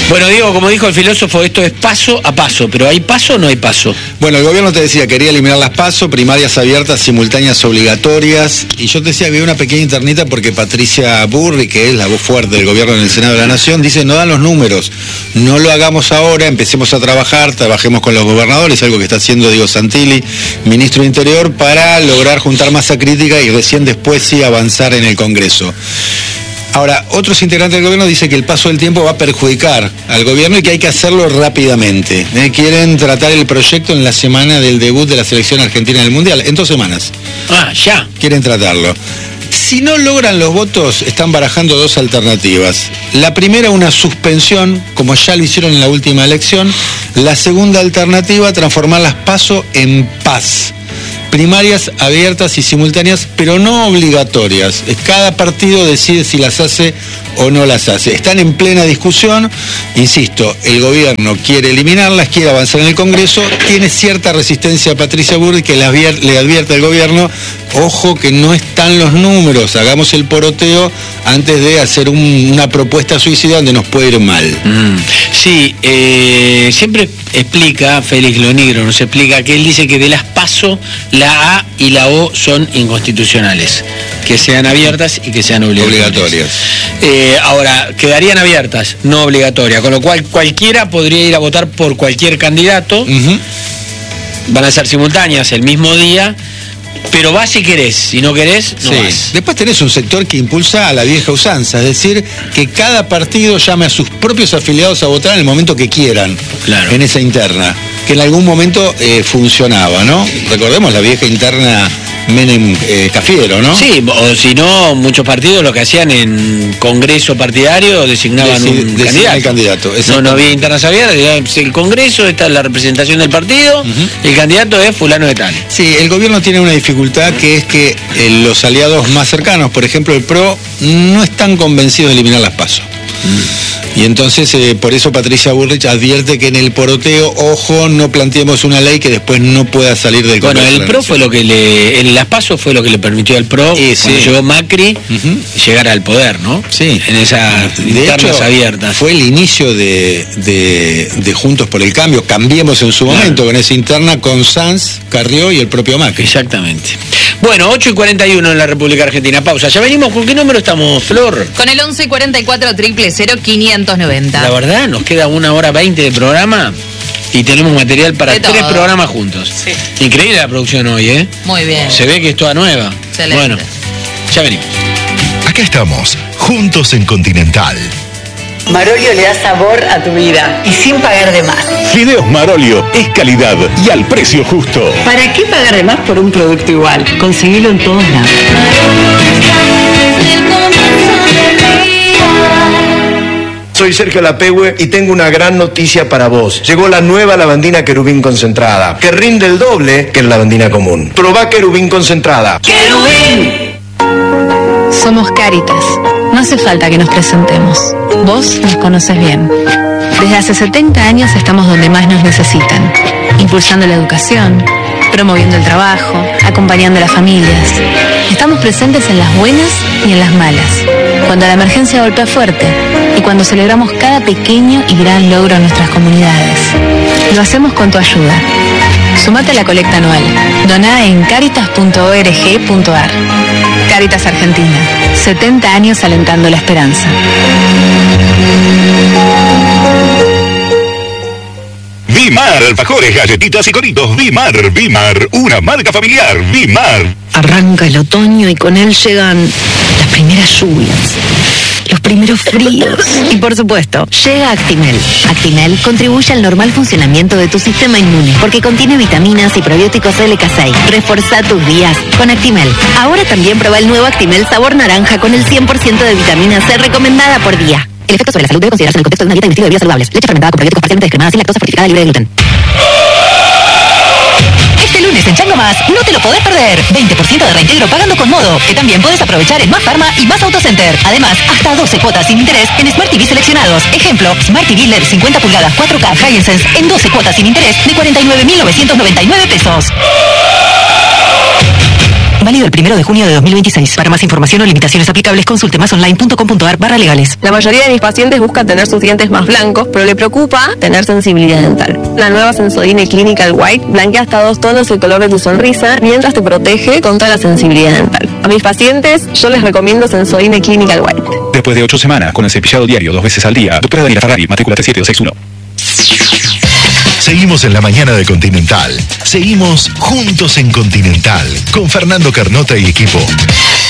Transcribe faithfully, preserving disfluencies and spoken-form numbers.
Bueno, Diego, como dijo el filósofo, esto es paso a paso, pero ¿hay paso o no hay paso? Bueno, el gobierno te decía, quería eliminar las PASO, primarias abiertas, simultáneas obligatorias, y yo te decía que había una pequeña internita porque Patricia Burri, que es la voz fuerte del gobierno en el Senado de la Nación, dice, no dan los números, no lo hagamos ahora, empecemos a trabajar, trabajemos con los gobernadores, algo que está haciendo Diego Santilli, ministro de Interior, para lograr juntar masa crítica y recién después sí avanzar en el Congreso. Ahora, otros integrantes del gobierno dicen que el paso del tiempo va a perjudicar al gobierno y que hay que hacerlo rápidamente. ¿eh? Quieren tratar el proyecto en la semana del debut de la selección argentina en el Mundial, en dos semanas. Ah, ya. Quieren tratarlo. Si no logran los votos, están barajando dos alternativas. La primera, una suspensión, como ya lo hicieron en la última elección. La segunda alternativa, transformar las PASO en paz. Primarias abiertas y simultáneas, pero no obligatorias. Cada partido decide si las hace o no las hace. Están en plena discusión. Insisto, el gobierno quiere eliminarlas, quiere avanzar en el Congreso. Tiene cierta resistencia a Patricia Burri, que le advierte, le advierte al gobierno, ojo que no están los números, hagamos el poroteo antes de hacer un, una propuesta suicida donde nos puede ir mal. Mm. Sí, eh, siempre explica, Félix Lonigro nos explica que él dice que de las PASO, la A y la O son inconstitucionales, que sean abiertas y que sean obligatorias. obligatorias. Eh, ahora, quedarían abiertas, no obligatorias, con lo cual cualquiera podría ir a votar por cualquier candidato. Uh-huh. Van a ser simultáneas el mismo día, pero vas si querés, si no querés, no sí. vas. Después tenés un sector que impulsa a la vieja usanza, es decir, que cada partido llame a sus propios afiliados a votar en el momento que quieran, claro, en esa interna, que en algún momento eh, funcionaba, ¿no? Recordemos la vieja interna Menem eh, Cafiero, ¿no? Sí, o si no, muchos partidos lo que hacían en congreso partidario designaban Deci- un candidato. El candidato no, no había internas abiertas, el congreso, está la representación del partido, uh-huh, el candidato es fulano de tal. Sí, el gobierno tiene una dificultad que es que eh, los aliados más cercanos, por ejemplo el P R O, no están convencidos de eliminar las PASO. Y entonces, eh, por eso Patricia Bullrich advierte que en el poroteo, ojo, no planteemos una ley que después no pueda salir del Congreso. Bueno, el P R O fue lo que le, en las PASO fue lo que le permitió al P R O, eh, cuando sí. llegó Macri, uh-huh, llegar al poder, ¿no? Sí. En esas de internas hecho, abiertas. Fue el inicio de, de, de Juntos por el Cambio, Cambiemos en su claro. momento, con esa interna con Sanz, Carrió y el propio Macri. Exactamente. Bueno, ocho y cuarenta y uno en la República Argentina. Pausa. Ya venimos. ¿Con qué número estamos, Flor? Con el once cuarenta y cuatro, cero cero cero, quinientos noventa. La verdad, nos queda una hora veinte de programa y tenemos material para de tres todo. programas juntos. Sí. Increíble la producción hoy, ¿eh? Muy bien. Se ve que es toda nueva. Excelente. Bueno, ya venimos. Acá estamos, juntos en Continental. Marolio le da sabor a tu vida y sin pagar de más. Fideos Marolio es calidad y al precio justo. ¿Para qué pagar de más por un producto igual? Conseguilo en todos lados. Soy Sergio Lapehue y tengo una gran noticia para vos. Llegó la nueva lavandina Querubín concentrada, que rinde el doble que la lavandina común. Probá Querubín concentrada. ¡Querubín! Somos Cáritas. No hace falta que nos presentemos. Vos nos conoces bien. Desde hace setenta años estamos donde más nos necesitan, impulsando la educación, promoviendo el trabajo, acompañando a las familias. Estamos presentes en las buenas y en las malas, cuando la emergencia golpea fuerte y cuando celebramos cada pequeño y gran logro en nuestras comunidades. Lo hacemos con tu ayuda. Sumate a la colecta anual. Doná en caritas punto org punto ar. Cáritas Argentina. setenta años alentando la esperanza. Bimar, alfajores, galletitas y coritos. Bimar, Bimar, una marca familiar. Bimar. Arranca el otoño y con él llegan las primeras lluvias, los primeros fríos y, por supuesto, llega Actimel. Actimel contribuye al normal funcionamiento de tu sistema inmune porque contiene vitaminas y probióticos L K seis. Reforzá tus días con Actimel. Ahora también prueba el nuevo Actimel sabor naranja con el cien por ciento de vitamina C recomendada por día. El efecto sobre la salud debe considerarse en el contexto de una dieta y un estilo de vida saludables. Leche fermentada con probióticos parcialmente descremada sin lactosa, fortificada, libre de gluten. Este lunes en Chango Más no te lo podés perder. veinte por ciento de reintegro pagando con Modo, que también podés aprovechar en Más Pharma y Más Autocenter. Además, hasta doce cuotas sin interés en Smart T V seleccionados. Ejemplo, Smart T V L E D cincuenta pulgadas cuatro K Hisense en doce cuotas sin interés de cuarenta y nueve mil novecientos noventa y nueve pesos. Válido el primero de junio de dos mil veintiséis. Para más información o limitaciones aplicables, consulte masonline.com.ar barra legales. La mayoría de mis pacientes buscan tener sus dientes más blancos, pero le preocupa tener sensibilidad dental. La nueva Sensodyne Clinical White blanquea hasta dos tonos el color de tu sonrisa, mientras te protege contra la sensibilidad dental. A mis pacientes, yo les recomiendo Sensodyne Clinical White. Después de ocho semanas, con el cepillado diario dos veces al día, doctora Daniela Ferrari, matrícula tres siete dos seis uno. Seguimos en la mañana de Continental. Seguimos juntos en Continental, con Fernando Carnota y equipo.